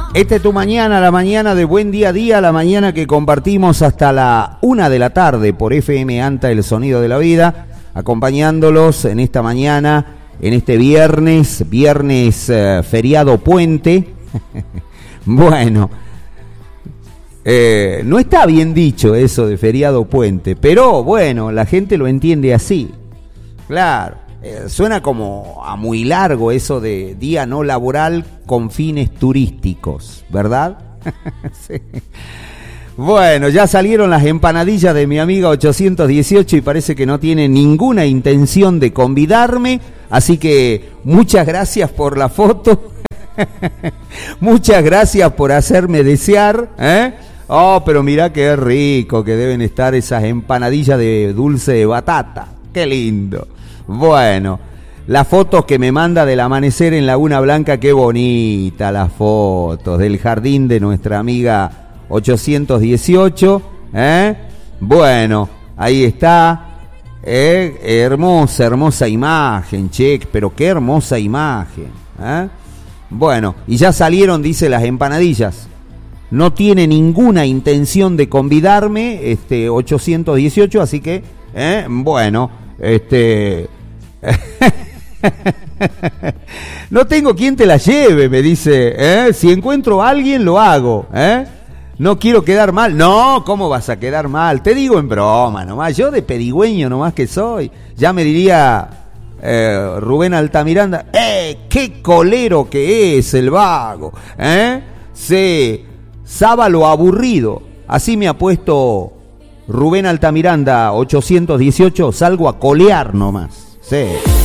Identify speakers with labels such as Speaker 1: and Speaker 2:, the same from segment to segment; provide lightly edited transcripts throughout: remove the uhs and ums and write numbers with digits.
Speaker 1: Esta es tu mañana, la mañana de Buen Día a Día, la mañana que compartimos hasta la 1 de la tarde por FM Anta, el sonido de la vida, acompañándolos en esta mañana, en este viernes feriado puente. Bueno, no está bien dicho eso de feriado puente, pero bueno, la gente lo entiende así. Claro, suena como a muy largo eso de día no laboral con fines turísticos, ¿verdad? Sí. Bueno, ya salieron las empanadillas de mi amiga 818 y parece que no tiene ninguna intención de convidarme, así que muchas gracias por la foto. Muchas gracias por hacerme desear, ¿eh? Oh, pero mirá qué rico que deben estar esas empanadillas de dulce de batata. Qué lindo. Bueno, las fotos que me manda del amanecer en Laguna Blanca, qué bonita las fotos del jardín de nuestra amiga 818, ¿eh? Bueno, ahí está, hermosa imagen, che, pero qué hermosa imagen, ¿eh? Bueno, y ya salieron, dice, las empanadillas. No tiene ninguna intención de convidarme, 818, así que, bueno, no tengo quien te la lleve, me dice, si encuentro a alguien lo hago, no quiero quedar mal. No, ¿cómo vas a quedar mal? Te digo en broma nomás, yo de pedigüeño nomás que soy. Ya me diría Rubén Altamiranda, qué colero que es el vago, se sábalo aburrido. Así me ha puesto Rubén Altamiranda 818, salgo a colear nomás. Sí.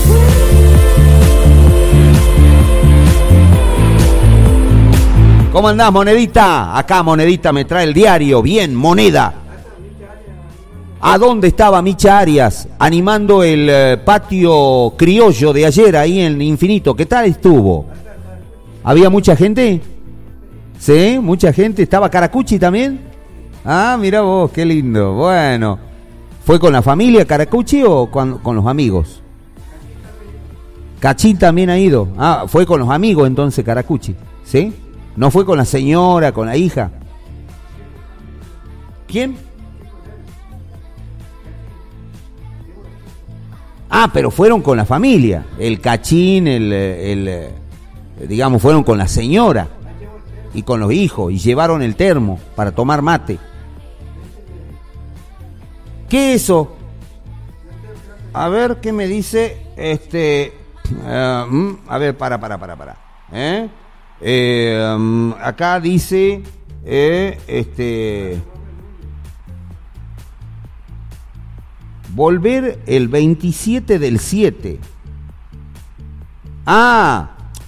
Speaker 1: ¿Cómo andás, Monedita? Acá Monedita me trae el diario. Bien, Moneda. ¿A dónde estaba Micha Arias? Animando el patio criollo de ayer ahí en Infinito. ¿Qué tal estuvo? ¿Había mucha gente? ¿Sí? ¿Mucha gente? ¿Estaba Caracuchi también? Ah, mira vos, qué lindo. Bueno, ¿fue con la familia Caracuchi o con los amigos? Cachín también ha ido. Ah, fue con los amigos entonces Caracuchi, ¿sí? ¿No fue con la señora, con la hija? ¿Quién? Ah, pero fueron con la familia. El Cachín, digamos, fueron con la señora y con los hijos y llevaron el termo para tomar mate. ¿Qué es eso? A ver, ¿qué me dice? A ver, para. Acá dice, volver el 27 del 7. Ah,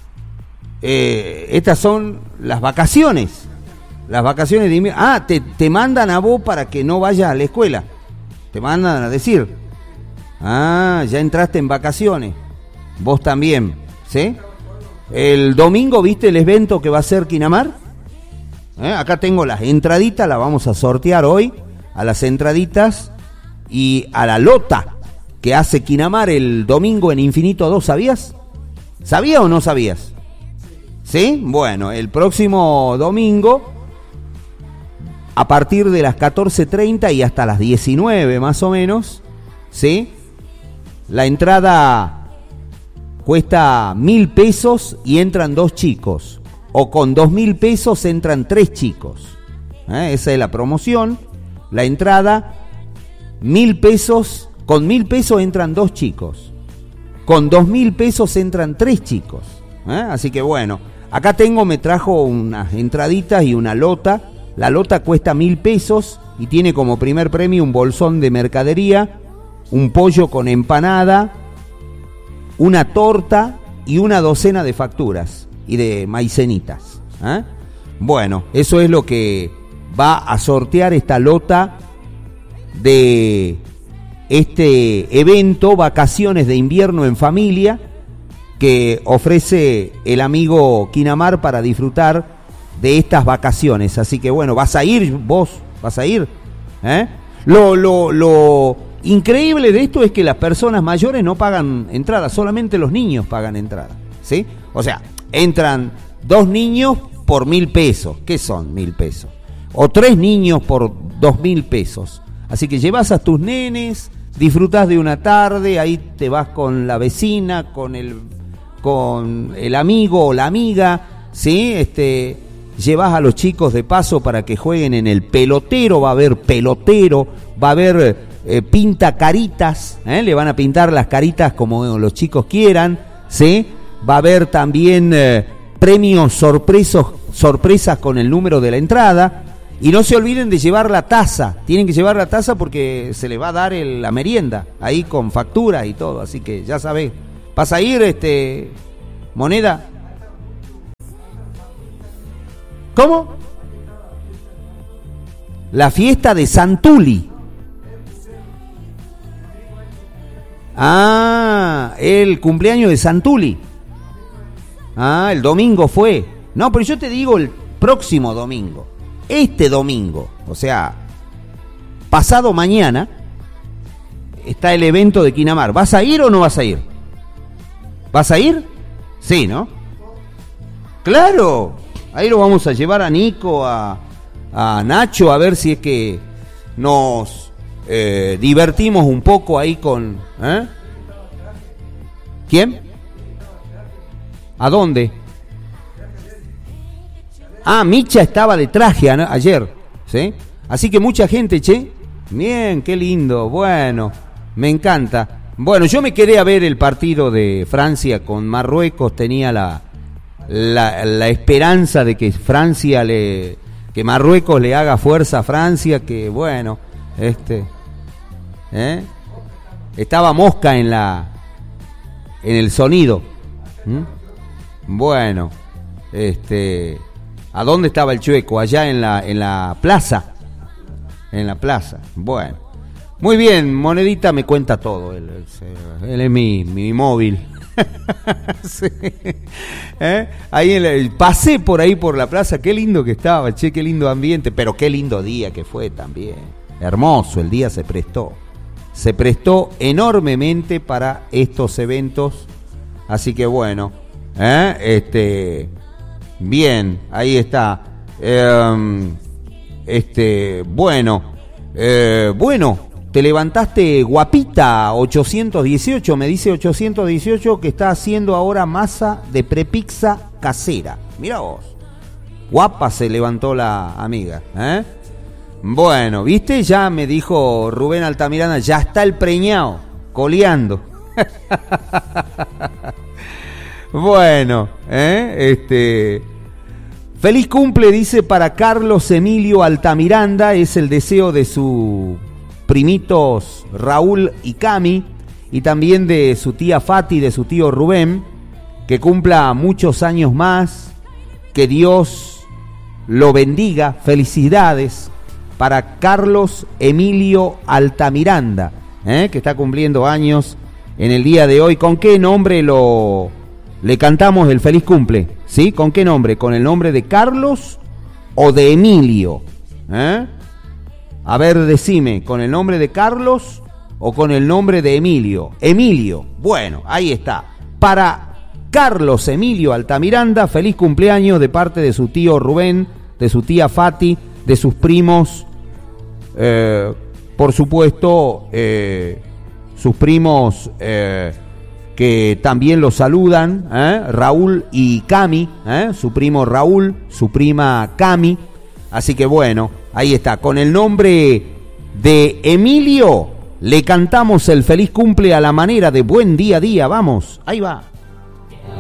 Speaker 1: estas son las vacaciones. Las vacaciones de invierno. Ah, te mandan a vos para que no vayas a la escuela. Te mandan a decir. Ah, ya entraste en vacaciones. Vos también, ¿sí? El domingo, ¿viste el evento que va a hacer Quinamar? Acá tengo las entraditas, las vamos a sortear hoy. A las entraditas y a la lota que hace Quinamar el domingo en Infinito 2, ¿sabías? ¿Sabías o no sabías? ¿Sí? Bueno, el próximo domingo, a partir de las 14:30 y hasta las 19 más o menos, ¿sí? La entrada cuesta 1.000 pesos y entran 2 chicos. O con 2.000 pesos entran 3 chicos. Esa es la promoción. La entrada, 1.000 pesos. Con 1.000 pesos entran 2 chicos. Con 2.000 pesos entran 3 chicos. Así que bueno, acá me trajo unas entraditas y una lota. La lota cuesta 1.000 pesos y tiene como primer premio un bolsón de mercadería, un pollo con empanada, una torta y una docena de facturas y de maicenitas. Bueno, eso es lo que va a sortear esta lota de este evento Vacaciones de Invierno en Familia que ofrece el amigo Quinamar para disfrutar de estas vacaciones. Así que bueno, ¿vas a ir vos? ¿Vas a ir? Lo increíble de esto es que las personas mayores no pagan entrada, solamente los niños pagan entrada, ¿sí? O sea, entran 2 niños por 1.000 pesos. ¿Qué son 1.000 pesos? O 3 niños por 2.000 pesos. Así que llevas a tus nenes, disfrutás de una tarde, ahí te vas con la vecina, con el amigo o la amiga, ¿sí? Llevas a los chicos de paso para que jueguen en el pelotero, va a haber pelotero, va a haber pinta caritas, le van a pintar las caritas como los chicos quieran, ¿sí? Va a haber también premios sorpresas con el número de la entrada. Y no se olviden de llevar la taza, tienen que llevar la taza porque se les va a dar la merienda, ahí con factura y todo, así que ya sabés. ¿Vas a ir, Moneda? ¿Cómo? La fiesta de Santuli. Ah, el cumpleaños de Santuli. Ah, el domingo fue. No, pero yo te digo el próximo domingo. Este domingo, o sea, pasado mañana, está el evento de Quinamar. ¿Vas a ir o no vas a ir? ¿Vas a ir? Sí, ¿no? Claro, ahí lo vamos a llevar a Nico, a Nacho, a ver si es que nos divertimos un poco ahí con... ¿Quién? ¿A dónde? Ah, Micha estaba de traje ayer, ¿sí? Así que mucha gente, che. Bien, qué lindo, bueno, me encanta. Bueno, yo me quedé a ver el partido de Francia con Marruecos, tenía la esperanza de que que Marruecos le haga fuerza a Francia, que bueno, estaba Mosca en el sonido. Bueno, ¿a dónde estaba el Chueco? Allá en la plaza. En la plaza. Bueno. Muy bien, Monedita me cuenta todo. Él es mi móvil. Sí. Ahí pasé por ahí por la plaza. Qué lindo que estaba, che, qué lindo ambiente. Pero qué lindo día que fue también. Hermoso, el día se prestó. Se prestó enormemente para estos eventos. Así que bueno. Bien, ahí está. Bueno, te levantaste guapita, 818, me dice 818 que está haciendo ahora masa de prepizza casera. Mira vos, guapa se levantó la amiga, Bueno, ¿viste? Ya me dijo Rubén Altamiranda, ya está el preñado, coleando. Bueno, feliz cumple, dice, para Carlos Emilio Altamiranda, es el deseo de sus primitos Raúl y Cami, y también de su tía Fati, de su tío Rubén, que cumpla muchos años más, que Dios lo bendiga, felicidades para Carlos Emilio Altamiranda, que está cumpliendo años en el día de hoy. ¿Con qué nombre le cantamos el feliz cumple? ¿Sí? ¿Con qué nombre? ¿Con el nombre de Carlos o de Emilio? A ver, decime, ¿con el nombre de Carlos o con el nombre de Emilio? Emilio, bueno, ahí está. Para Carlos Emilio Altamiranda, feliz cumpleaños de parte de su tío Rubén, de su tía Fati, de sus primos, por supuesto, sus primos que también lo saludan, Raúl y Cami, su primo Raúl, su prima Cami. Así que bueno, ahí está, con el nombre de Emilio le cantamos el feliz cumple a la manera de Buen Día a Día. Vamos, ahí va.